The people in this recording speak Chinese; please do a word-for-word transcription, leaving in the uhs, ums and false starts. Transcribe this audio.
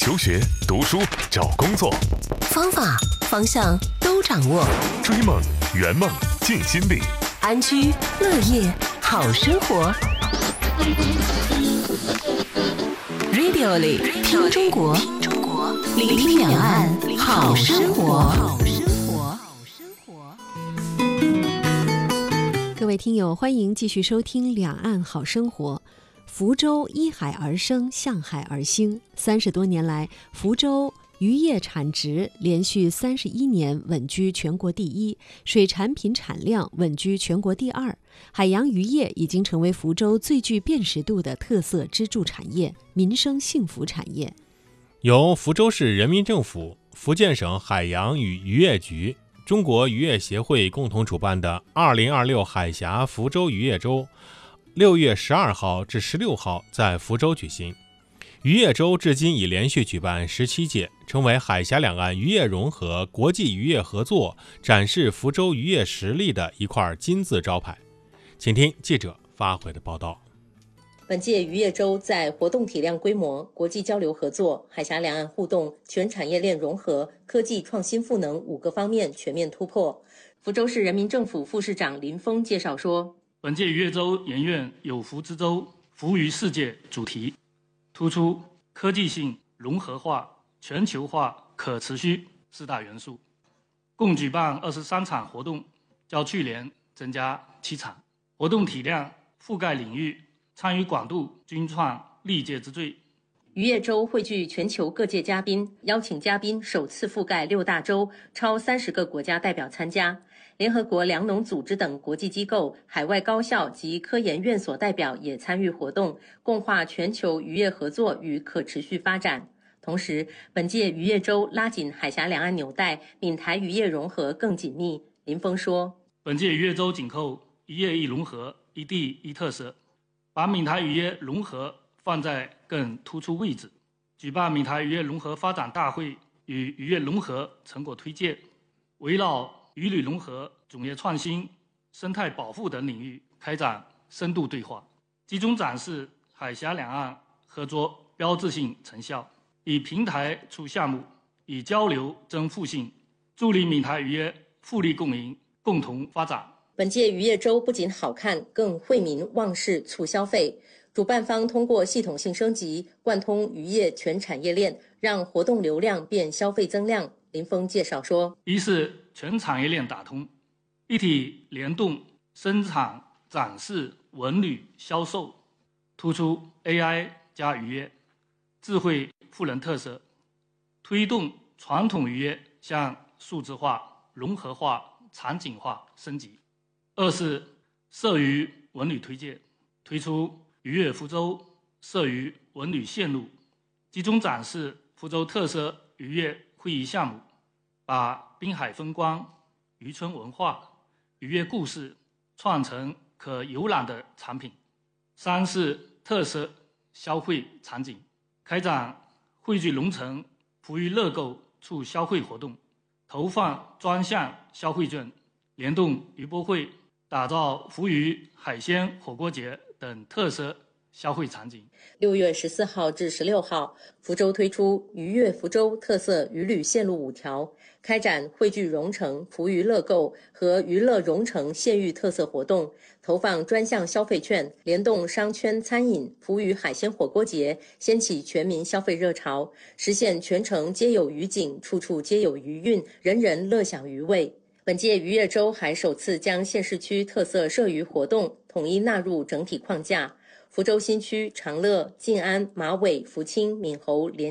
求学、读书、找工作， 方法、方向都掌握。 追梦、圆梦、尽心力， 安居乐业，好生活。Radio 里听中国，聆听两岸好生活。 各位听友，欢迎继续收听《两岸好生活》。福州依海而生，向海而兴。三十多年来，福州渔业产值连续三十一年稳居全国第一，水产品产量稳居全国第二。海洋渔业已经成为福州最具辨识度的特色支柱产业、民生幸福产业。 由福州市人民政府、福建省海洋与渔业局、中国渔业协会共同主办的二零二六海峡福州渔业周，六月十二号至十六号在福州举行。渔业周至今已连续举办十七届，成为海峡两岸渔业融合、国际渔业合作、展示福州渔业实力的一块金字招牌。请听记者发回的报道。 本届渔业周在活动体量规模、国际交流合作、海峡两岸互动、全产业链融合、科技创新赋能五个方面全面突破。福州市人民政府副市长林峰介绍说， 本届渔业周沿用有福之州、福于世界主题，突出科技性、融合化、全球化、可持续四大元素，共举办二十三场活动，较去年增加七场，活动体量、覆盖领域、参与广度均创历届之最。 渔业周汇聚全球各界嘉宾，邀请嘉宾首次覆盖六大洲，超三十个国家代表参加。联合国粮农组织等国际机构、海外高校及科研院所代表也参与活动，共话全球渔业合作与可持续发展。同时，本届渔业周拉紧海峡两岸纽带，闽台渔业融合更紧密。林峰说， 本届渔业周紧扣一业一融合、一地一特色，把闽台渔业融合放在更突出位置，举办闽台渔业融合发展大会与渔业融合成果推介，围绕渔旅融合、种业创新、生态保护等领域开展深度对话，集中展示海峡两岸合作标志性成效，以平台出项目，以交流增互信，助力闽台渔业互利共赢，共同发展。 本届渔业周不仅好看，更惠民旺市促消费。主办方通过系统性升级，贯通渔业全产业链，让活动流量变消费增量。林峰介绍说， 一是全产业链打通，一体联动生产、展示、文旅、销售，突出 A I 加渔业、智慧赋能特色，推动传统渔业向数字化、融合化、场景化升级。二是涉渔文旅推介，推出渔业福州涉渔文旅线路，集中展示福州特色渔业会议项目，把滨海风光、渔村文化、渔业故事创成可游览的产品。三是特色消费场景，开展汇聚龙城福渔乐购促消费活动，投放专项消费券，联动渔博会，打造福渔海鲜火锅节等特色消费场景。 六月十四号至十六号，福州推出渔业福州特色渔旅线路五条，开展汇聚蓉城福渔乐购和娱乐蓉城县域特色活动，投放专项消费券，联动商圈餐饮福渔海鲜火锅节，掀起全民消费热潮，实现全城皆有渔景，处处皆有渔韵，人人乐享渔味。本届渔业周还首次将县市区特色涉渔活动统一纳入整体框架。福州新区、长乐、晋安、马尾、福清、闽侯连